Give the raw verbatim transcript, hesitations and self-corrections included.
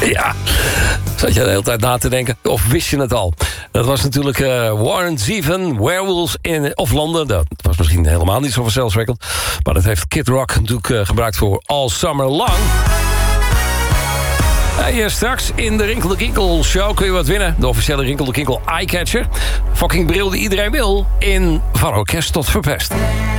Ja, zat je de hele tijd na te denken? Of wist je het al? Dat was natuurlijk uh, Warren Zevon, Werewolves in of Londen. Dat was misschien helemaal niet zo vanzelfsprekend. Maar dat heeft Kid Rock natuurlijk uh, gebruikt voor All Summer Long. En hier straks in de Rinkel de Kinkel show kun je wat winnen. De officiële Rinkel de Kinkel Eyecatcher. Fucking bril die iedereen wil. In Van Orkest tot Verpest.